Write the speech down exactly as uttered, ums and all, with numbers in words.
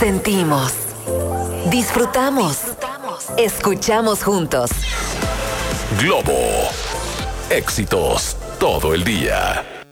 Sentimos, disfrutamos, escuchamos juntos. Globo. Éxitos todo el día.